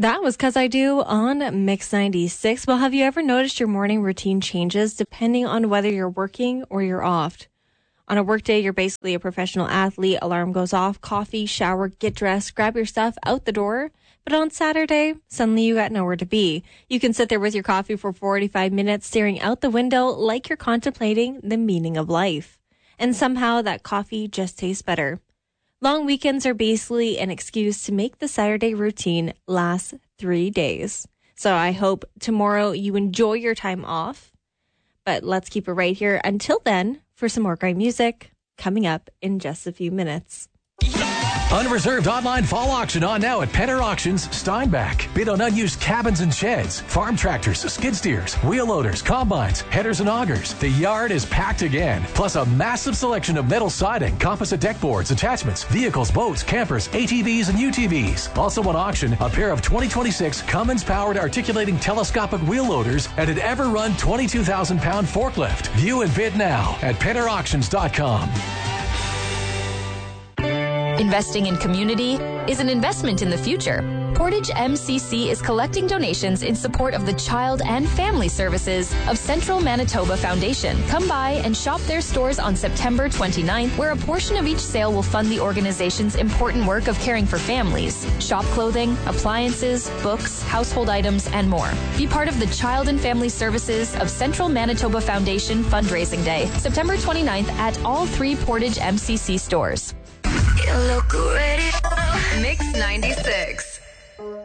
That was 'Cause I Do on Mix 96. Well, have you ever noticed your morning routine changes depending on whether you're working or you're off? On a work day, you're basically a professional athlete. Alarm goes off, coffee, shower, get dressed, grab your stuff out the door. But on Saturday, suddenly you got nowhere to be. You can sit there with your coffee for 45 minutes, staring out the window like you're contemplating the meaning of life. And somehow that coffee just tastes better. Long weekends are basically an excuse to make the Saturday routine last 3 days. So I hope tomorrow you enjoy your time off. But let's keep it right here until then for some more great music coming up in just a few minutes. Unreserved online fall auction on now at Penner Auctions, Steinbach. Bid on unused cabins and sheds, farm tractors, skid steers, wheel loaders, combines, headers and augers. The yard is packed again. Plus a massive selection of metal siding, composite deck boards, attachments, vehicles, boats, campers, ATVs and UTVs. Also on auction, a pair of 2026 Cummins-powered articulating telescopic wheel loaders and an Ever-Run 22,000-pound forklift. View and bid now at PennerAuctions.com. Investing in community is an investment in the future. Portage MCC is collecting donations in support of the Child and Family Services of Central Manitoba Foundation. Come by and shop their stores on September 29th, where a portion of each sale will fund the organization's important work of caring for families. Shop clothing, appliances, books, household items, and more. Be part of the Child and Family Services of Central Manitoba Foundation Fundraising Day, September 29th at all 3 Portage MCC stores. Mix 96.